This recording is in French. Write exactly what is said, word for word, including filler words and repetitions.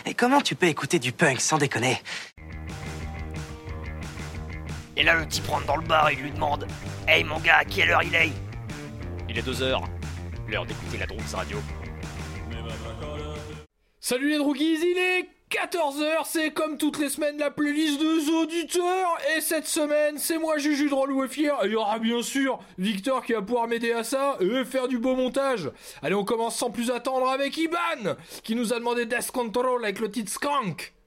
Et comment tu peux écouter du punk sans déconner? Et là, le type rentre dans le bar et il lui demande « Hey mon gars, à quelle heure il est ?» Il est deux heures. L'heure d'écouter la Droogs Radio. Salut les Droogies, il est quatorze heures, c'est comme toutes les semaines la playlist des auditeurs. Et cette semaine, c'est moi Juju Drôle ou Fier. Et il y aura bien sûr Victor qui va pouvoir m'aider à ça et faire du beau montage. Allez, on commence sans plus attendre avec Iban, qui nous a demandé Death Control avec le titre Skank.